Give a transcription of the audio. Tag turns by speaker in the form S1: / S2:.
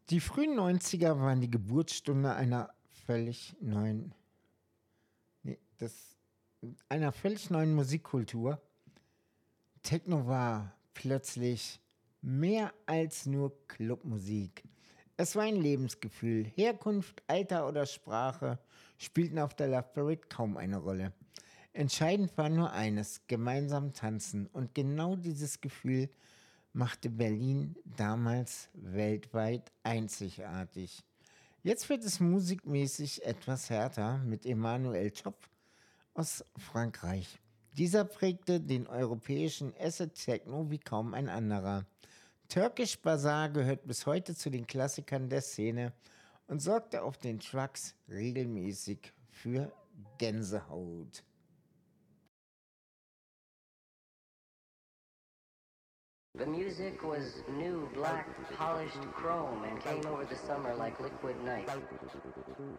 S1: Die frühen Neunziger waren die Geburtsstunde ne, einer völlig neuen Musikkultur. Techno war plötzlich mehr als nur Clubmusik. Es war ein Lebensgefühl. Herkunft, Alter oder Sprache spielten auf der Love Parade kaum eine Rolle. Entscheidend war nur eines: gemeinsam tanzen. Und genau dieses Gefühl machte Berlin damals weltweit einzigartig. Jetzt wird es musikmäßig etwas härter mit Emmanuel Topf aus Frankreich. Dieser prägte den europäischen Acid Techno wie kaum ein anderer. Turkish Bazaar gehört bis heute zu den Klassikern der Szene und sorgte auf den Trucks regelmäßig für Gänsehaut.
S2: The music was new, black, polished chrome and came over the summer like liquid night.